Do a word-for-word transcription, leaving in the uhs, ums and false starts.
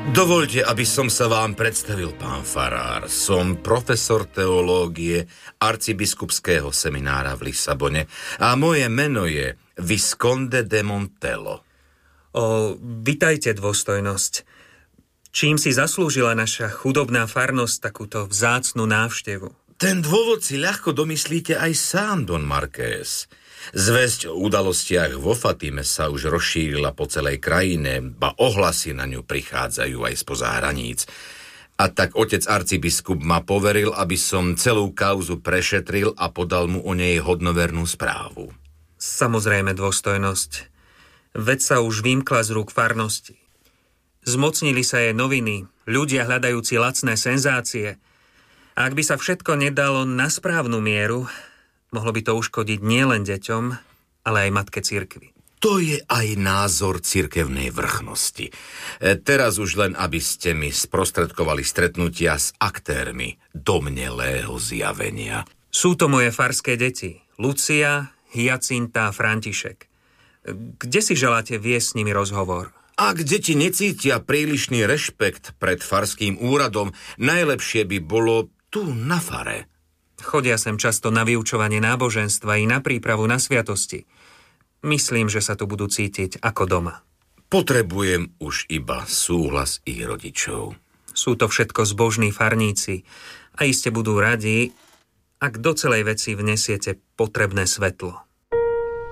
Dovoľte, aby som sa vám predstavil, pán farár. Som profesor teológie arcibiskupského seminára v Lisabone a moje meno je Visconde de Montello. O, vitajte, dôstojnosť. Čím si zaslúžila naša chudobná farnosť takúto vzácnu návštevu? Ten dôvod si ľahko domyslíte aj sám, Don Marqués. Zvesť o udalostiach vo Fatime sa už rozšírila po celej krajine, ba ohlasy na ňu prichádzajú aj spoza hraníc. A tak otec arcibiskup ma poveril, aby som celú kauzu prešetril a podal mu o nej hodnovernú správu. Samozrejme, dôstojnosť. Veď sa už vymkla z rúk farnosti. Zmocnili sa jej noviny, ľudia hľadajúci lacné senzácie. A ak by sa všetko nedalo na správnu mieru, mohlo by to uškodiť nielen deťom, ale aj matke cirkvi. To je aj názor cirkevnej vrchnosti. E, teraz už len, aby ste mi sprostredkovali stretnutia s aktérmi domnelého zjavenia. Sú to moje farské deti. Lucia, Hyacinta a František. Kde si želáte viesť s nimi rozhovor? Ak deti necítia prílišný rešpekt pred farským úradom, najlepšie by bolo tu na fare. Chodia sem často na vyučovanie náboženstva i na prípravu na sviatosti. Myslím, že sa tu budú cítiť ako doma. Potrebujem už iba súhlas ich rodičov. Sú to všetko zbožní farníci a iste budú radi, ak do celej veci vnesiete potrebné svetlo.